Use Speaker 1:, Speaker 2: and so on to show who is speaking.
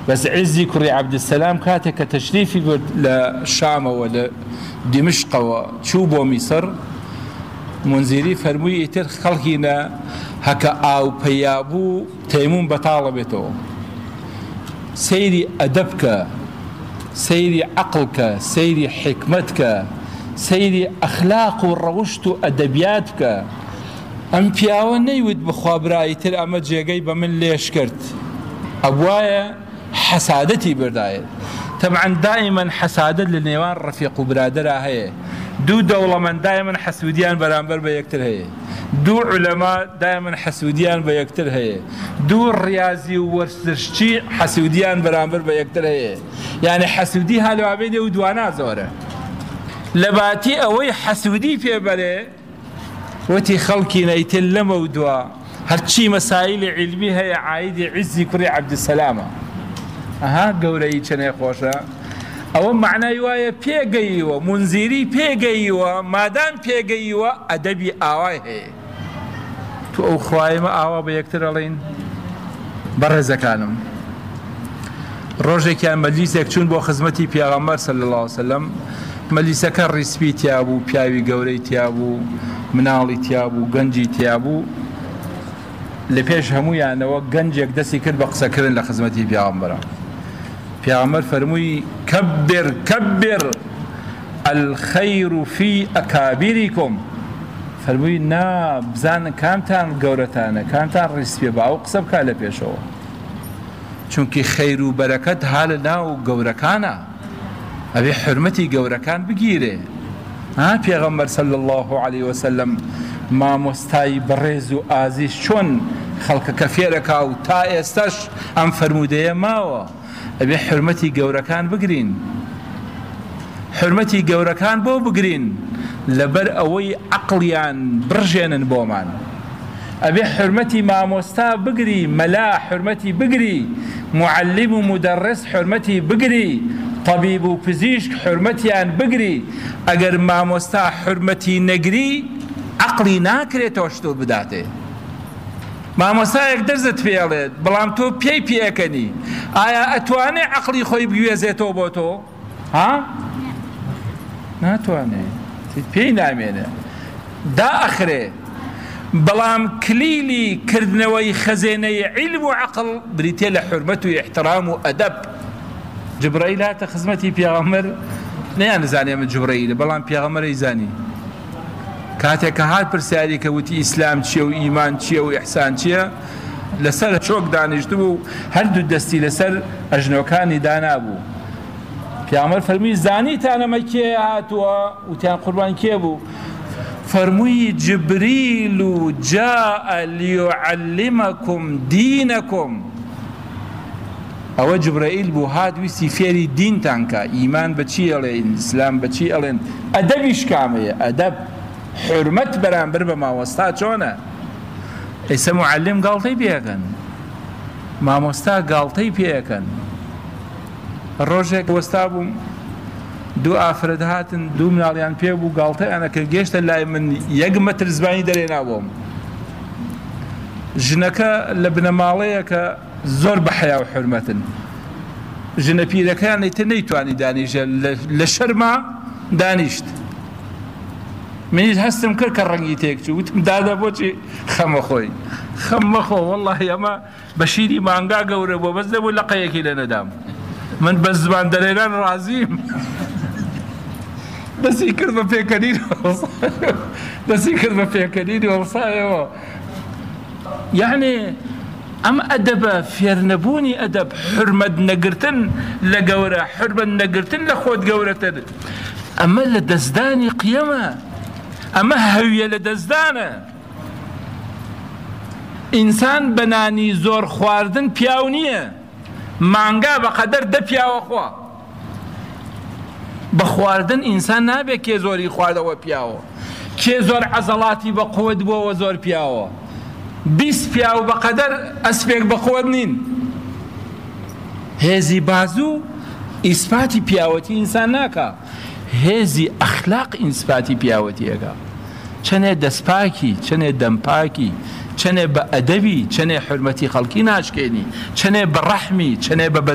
Speaker 1: بس عزي كري عبد السلام كاتك تشريفي للشام ولا دمشق وشوب ومصر منذري فرموي اتر خلقنا هكا او بيابو تيمون بطالبته سيري أدبك سيري عقلك سيري حكمتك سيري أخلاق وروشت أدبياتك أم بياوە نەیوت بخوا برایتر ئەمە جێگەی بە من لێش کرد ئەوایە حەسادەتی بردایێت طبعا دائما حەسادەت لە نێوان ڕەفیق و برادەرا هەیە دوو دەوڵەمەند دائما حەسوودیان بەرامبەر بە یەکتر هەیە دوو عولەما دائما حەسوودیان بە یەکتر هەیە دوو ڕیاضی و وەرزشی حەسوودیان بەرامبەر بە یەکتر هەیە یعنی حەسوودی هەلوابێنێ و دوانا زۆرە لەباتی ئەوەی حەسوودی پێبەرێ وتي خلقي نيتل لمودوا هرشي مسائل علمي هي عايد عزي كري عبد السلام قولي كان خوشا او معنى يوايا بيغيوا منذري بيغيوا مادام بيغيوا ادبي اواي هي تو اخواي ما اوا بيكتر لين برزه كانم روجي كان مجلس يكون بو خدمتي پیغمبر صلى الله عليه وسلم مجلس كان رسبيتي ابو بياوي قولي تيابو مناڵی تیابوو گەنجی تیابوو لە پێش هەموویانەوە گەنجێک دەستی کرد بە قسەکردن لە خزمەتی پیغەمبەرە پیغەمبەر فەرمووی کەبر الخەیر فی ئەکابیریکم فەرمووی نا بزانن کامتان گەورەتانە کامتان ڕیسپێ بە ئەو قسە بکات لە پێشەوە چونکی خەیر و بەرەکەت ها لە ناو گەورەکانە ئەبێ حورمەتی گەورەکان بگیرێ پیغمبر صلی الله علیه وسلم مامۆستای بەڕێز و ئازیز چۆن خەڵکەکە فێرەکا و تا ئێستاش ئەم فەرموودەیە ماوە ئەبێ حورمەتی گەورەکان بگرین حورمەتی گەورەکان بۆ بگرین لەبەر ئەوەی عەقڵیان بڕژێنن بۆمان ئەبێ حورمەتی مامۆستا بگری مەلا حورمەتی بگری معلم و مدەڕس حورمەتی بگری طبيب و پزیشک حرمتیان بگری ئەگەر مامۆستا حرمەتی نەگری عەقڵی ناکرێتەوە شتۆ بداتێ مامۆستایەک دەرزت پێڵێت بەڵام تۆ پێی پێەکەنی ئایا ئەتوانێ عەقڵی خۆی بگوێزێتەوە بۆ تۆ ناتوانێ پێی نامێنێ دائەخرێ بەڵام کلیلی کردنەوەی خەزێنەی عیلم و عەقڵ بریتێ لە حورمەت و احترام و ئەدەب جبرائیل هاتە خزمەتی پیغەمبەر نەیانزانێ من جبرائیلە بەڵام پیغەمبەرەی زانی کاتێک کە هات پرسیاری کە وتی ئیسلام چییە و ئیمان چییە و ئیحسان چییە لەسەر چۆک دانیشتبوو هەردوو دەستی لەسەر ئەژنۆکانی دانابوو پیغەمبەر فەرمووی زانیتانەمە کێ هاتووە وتیان قوربان کێ بوو فەرمووی جبریل و جاء لیعلمەکم دینەکم ئەوە جبرائیل بوو هات ویستی فێری دینتان کە ئیمان بە چی ئەڵێن ئیسلام بە چی ئەڵێن ئەدەبیش کامەیە ئەدەب حورمەت بەرامبەر بە مامۆستا چۆنە ئێستا معلم گاڵتەی پێەکەن مامۆستا گاڵتەی پێەکەن ڕۆژێک وەستا بووم دوو ئافرەت هاتن دوو مناڵیان پێ بوو گاڵتەیانە کرد گەیشتە لای من یەک مەتر زمانی دەرێنابۆم ژنەکە لە بنەماڵەیە کە زۆر بە حیا و حورمەتن ژنە پیرەکانی تر نەیتوانی دانیژە لە شەرما دانیشت منیش هەستم کرد کە ڕەنگی تێکچوو وتم دادا بۆچی خەمە خۆی خەمە خۆ وەڵڵاهی ئەمە بە شیری مانگا گەورە بۆ بەس دەبوو لەقەیەکی لە نەدام من بە زبان دەرێنان ڕازیم دەستی کرد بە پێکەنینی وەڵسایەوە یعنی ئەم ئەدەبە فێرنەبوونی ئەدەب حورمەت نەگرتن لە گەورە حورمەت نەگرتن لە خۆت گەورەتر ئەمە لە دەستدانی قیەمە ئەمە هەویە لە دەستدانە ئینسان بە نانی زۆر خواردن پیاو نییە مانگا بەقەدەر دە پیاوە خوا بە خواردن ئینسان نابێت کێ زۆری خواردەوە پیاوە کێ زۆر عەزەڵاتی بە قووت بووەوە زۆر پیاوە 20 پیاو بەقەدەر ئەسپێک بەخۆت نین هێزی بازوو ئیسپاتی پیاوەتی ئینسان ناکە هێزی ئەخلاق ئیسپاتی پیاوەتیەکە چەنێ دەستپاکی چەنێ دەمپاکی چەنێ بە ئەدەبی چەنێ حورمەتی خەڵکی ناشکێنی چەنێ بە ڕەحمی چەنێ بە